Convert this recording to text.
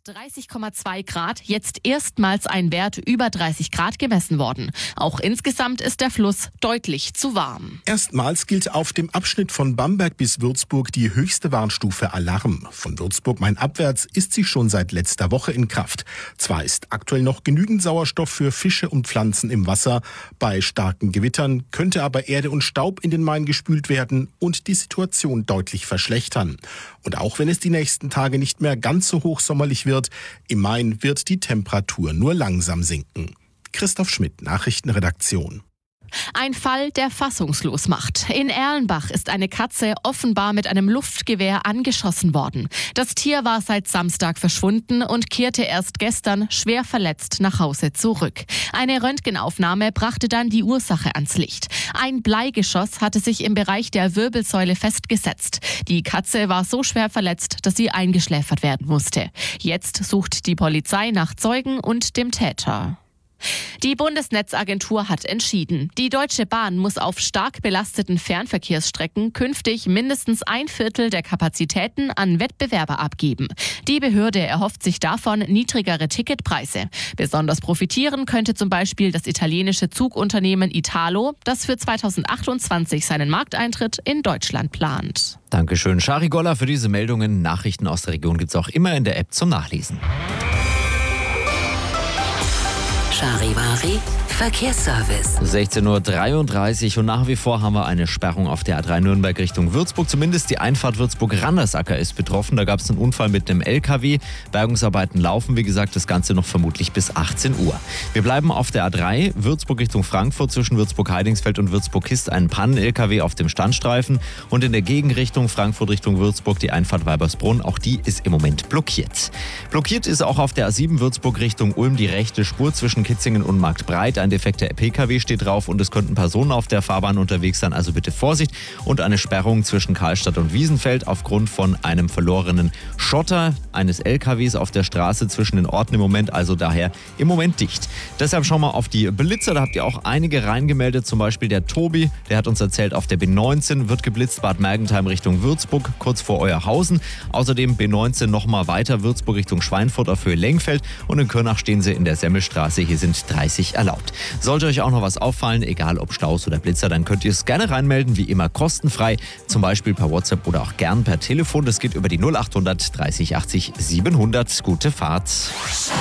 30,2 Grad, jetzt erstmals ein Wert über 30 Grad gemessen worden. Auch insgesamt ist der Fluss deutlich zu warm. Erstmals gilt auf dem Abschnitt von Bamberg bis Würzburg die höchste Warnstufe Alarm. Von Würzburg mainabwärts ist sie schon seit letzter Woche in Kraft. Zwar ist aktuell noch genügend Sauerstoff für Fische und Pflanzen im Wasser. Bei starken Gewittern könnte aber Erde und Staub in den Main gespült werden und die Situation deutlich verschlechtern. Und auch wenn es die nächsten Tage nicht mehr ganz so hochsommerlich wird, im Main wird die Temperatur nur langsam sinken. Christoph Schmidt, Nachrichtenredaktion. Ein Fall, der fassungslos macht. In Erlenbach ist eine Katze offenbar mit einem Luftgewehr angeschossen worden. Das Tier war seit Samstag verschwunden und kehrte erst gestern schwer verletzt nach Hause zurück. Eine Röntgenaufnahme brachte dann die Ursache ans Licht. Ein Bleigeschoss hatte sich im Bereich der Wirbelsäule festgesetzt. Die Katze war so schwer verletzt, dass sie eingeschläfert werden musste. Jetzt sucht die Polizei nach Zeugen und dem Täter. Die Bundesnetzagentur hat entschieden, die Deutsche Bahn muss auf stark belasteten Fernverkehrsstrecken künftig mindestens 1/4 der Kapazitäten an Wettbewerber abgeben. Die Behörde erhofft sich davon niedrigere Ticketpreise. Besonders profitieren könnte zum Beispiel das italienische Zugunternehmen Italo, das für 2028 seinen Markteintritt in Deutschland plant. Dankeschön, Shari Goller, für diese Meldungen. Nachrichten aus der Region gibt es auch immer in der App zum Nachlesen. Charivari Verkehrsservice. 16:33 Uhr und nach wie vor haben wir eine Sperrung auf der A3 Nürnberg Richtung Würzburg. Zumindest die Einfahrt Würzburg-Randersacker ist betroffen. Da gab es einen Unfall mit einem LKW. Bergungsarbeiten laufen, wie gesagt, das Ganze noch vermutlich bis 18 Uhr. Wir bleiben auf der A3 Würzburg Richtung Frankfurt. Zwischen Würzburg-Heidingsfeld und Würzburg-Kist ein Pannen-LKW auf dem Standstreifen. Und in der Gegenrichtung Frankfurt Richtung Würzburg die Einfahrt Weibersbrunn. Auch die ist im Moment blockiert. Blockiert ist auch auf der A7 Würzburg Richtung Ulm die rechte Spur zwischen Kitzingen und Marktbreit. Ein defekter PKW steht drauf und es könnten Personen auf der Fahrbahn unterwegs sein, also bitte Vorsicht. Und eine Sperrung zwischen Karlstadt und Wiesenfeld aufgrund von einem verlorenen Schotter eines LKWs auf der Straße zwischen den Orten im Moment, also daher im Moment dicht. Deshalb schauen wir auf die Blitzer, da habt ihr auch einige reingemeldet, zum Beispiel der Tobi, der hat uns erzählt, auf der B19 wird geblitzt, Bad Mergentheim Richtung Würzburg, kurz vor Euerhausen. Außerdem B19 nochmal weiter, Würzburg Richtung Schweinfurt auf Höhe Lengfeld und in Kürnach stehen sie in der Semmelstraße, hier sind 30 erlaubt. Sollte euch auch noch was auffallen, egal ob Staus oder Blitzer, dann könnt ihr es gerne reinmelden, wie immer kostenfrei, zum Beispiel per WhatsApp oder auch gern per Telefon. Das geht über die 0800 30 80 700. Gute Fahrt.